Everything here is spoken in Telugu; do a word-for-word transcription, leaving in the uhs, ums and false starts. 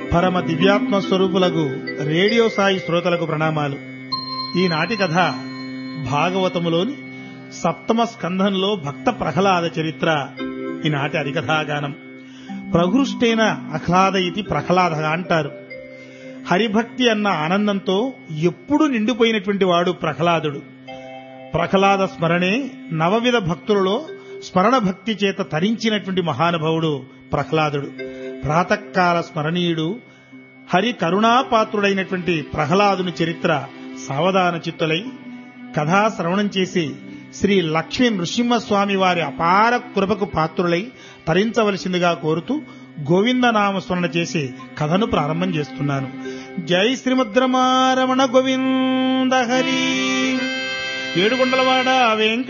పరమ దివ్యాత్మ స్వరూపులకు రేడియో సాయి శ్రోతలకు ప్రణామాలు. ఈనాటి కథ భాగవతములోని సప్తమ స్కంధంలో భక్త ప్రహ్లాద చరిత్ర. ఈనాటి హరికథాగానం. ప్రహృష్టేన ఆహ్లాద ఇది ప్రహ్లాద అంటారు. హరిభక్తి అన్న ఆనందంతో ఎప్పుడూ నిండిపోయినటువంటి వాడు ప్రహ్లాదుడు. ప్రహ్లాద స్మరణే నవవిధ భక్తులలో స్మరణ భక్తి చేత తరించినటువంటి మహానుభావుడు ప్రహ్లాదుడు. ప్రాతకాల స్మరణీయుడు, హరి కరుణాపాత్రుడైనటువంటి ప్రహ్లాదుని చరిత్ర సావధాన చిత్తులై కథా శ్రవణం చేసి శ్రీ లక్ష్మీ నృసింహస్వామి వారి అపార కృపకు పాత్రులై తరించవలసిందిగా కోరుతూ గోవిందనామ స్మరణ చేసి కథను ప్రారంభం చేస్తున్నాను. జై శ్రీమద్రమారమణ గోవింద హరి. ఏడుకొండలవాడ వెంకట